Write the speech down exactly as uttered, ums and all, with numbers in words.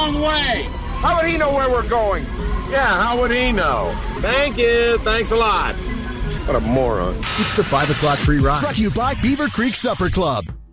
wrong way. How would he know where we're going? Yeah, how would he know? Thank you. Thanks a lot. What a moron. It's the five o'clock free ride. Brought to you by Beaver Creek Supper Club.